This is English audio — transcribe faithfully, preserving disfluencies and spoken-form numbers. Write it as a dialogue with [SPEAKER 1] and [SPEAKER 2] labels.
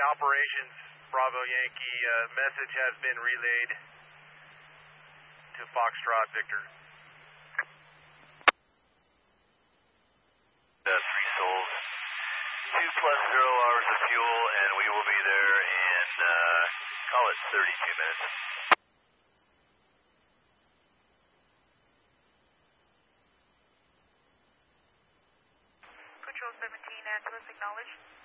[SPEAKER 1] operations, Bravo Yankee, uh, message has been relayed to Foxtrot Victor.
[SPEAKER 2] That's sold. Two plus zero hours of fuel, and we will be there in, uh, call it thirty-two minutes.
[SPEAKER 3] Control seventeen, Angeles, acknowledged.